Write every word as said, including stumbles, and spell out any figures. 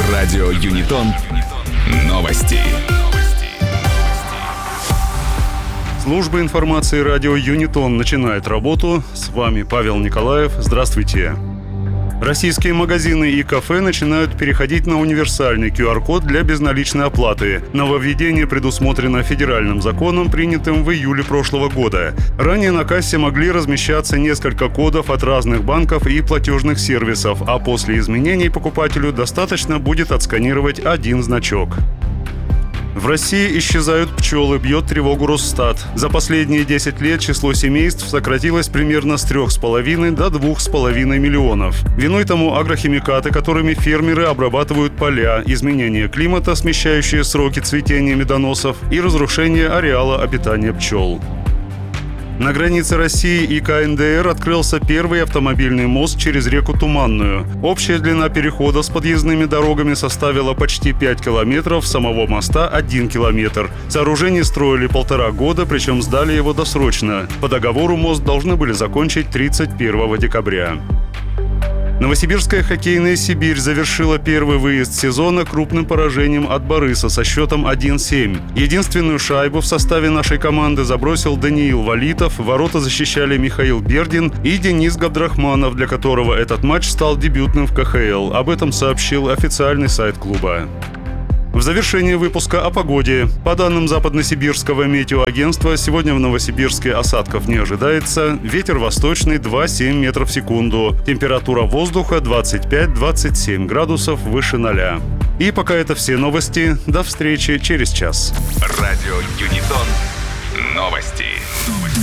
Радио Юнитон. Новости. Служба информации радио Юнитон начинает работу. С вами Павел Николаев. Здравствуйте. Российские магазины и кафе начинают переходить на универсальный ку ар код для безналичной оплаты. Нововведение предусмотрено федеральным законом, принятым в июле прошлого года. Ранее на кассе могли размещаться несколько кодов от разных банков и платежных сервисов, а после изменений покупателю достаточно будет отсканировать один значок. В России исчезают пчелы, бьет тревогу Росстат. За последние десять лет число семейств сократилось примерно с трёх с половиной до двух с половиной миллионов. Виной тому агрохимикаты, которыми фермеры обрабатывают поля, изменение климата, смещающие сроки цветения медоносов и разрушение ареала обитания пчел. На границе России и ка эн дэ эр открылся первый автомобильный мост через реку Туманную. Общая длина перехода с подъездными дорогами составила почти пять километров, самого моста – один километр. Сооружение строили полтора года, причем сдали его досрочно. По договору мост должны были закончить тридцать первого декабря. Новосибирская хоккейная «Сибирь» завершила первый выезд сезона крупным поражением от «Бориса» со счетом один семь. Единственную шайбу в составе нашей команды забросил Даниил Валитов, ворота защищали Михаил Бердин и Денис Габдрахманов, для которого этот матч стал дебютным в ка ха эл. Об этом сообщил официальный сайт клуба. В завершение выпуска о погоде. По данным Западносибирского метеоагентства, сегодня в Новосибирске осадков не ожидается. Ветер восточный два целых семь метров в секунду. Температура воздуха двадцать пять - двадцать семь градусов выше ноля. И пока это все новости. До встречи через час. Радио Юнитон. Новости.